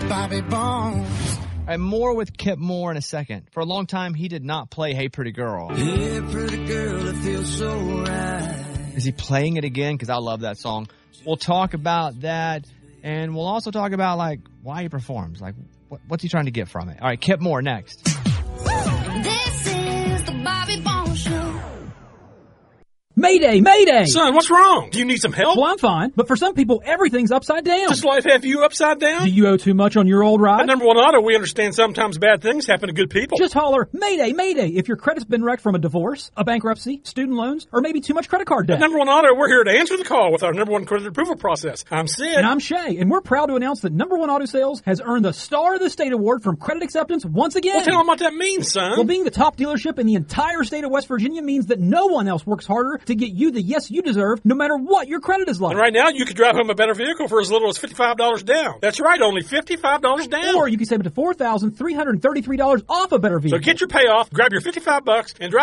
Bobby Bones. All right, more with Kip Moore in a second. For a long time, he did not play Hey Pretty Girl. Hey, pretty girl, it feels so right. Is he playing it again? Because I love that song. We'll talk about that, and we'll also talk about, like, why he performs. Like, what's he trying to get from it? All right, Kip Moore next. This is the Bobby Bones Show. Mayday, mayday! Son, what's wrong? Do you need some help? Well, I'm fine, but for some people, everything's upside down. Does life have you upside down? Do you owe too much on your old ride? At Number One Auto, we understand sometimes bad things happen to good people. Just holler, Mayday, mayday, if your credit's been wrecked from a divorce, a bankruptcy, student loans, or maybe too much credit card debt. At Number One Auto, we're here to answer the call with our number one credit approval process. I'm Sid. And I'm Shay, and we're proud to announce that Number One Auto Sales has earned the Star of the State Award from Credit Acceptance once again. Well, tell them what that means, son. Well, being the top dealership in the entire state of West Virginia means that no one else works harder to get you the yes you deserve, no matter what your credit is like. And right now, you can drive home a better vehicle for as little as $55 down. That's right, only $55 down. Or you can save up to $4,333 off a better vehicle. So get your payoff, grab your $55, and drive